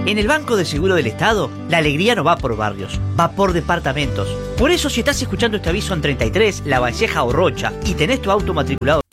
En el Banco de Seguro del Estado, la alegría no va por barrios, va por departamentos. Por eso, si estás escuchando este aviso en 33, La Valleja o Rocha y tenés tu auto matriculado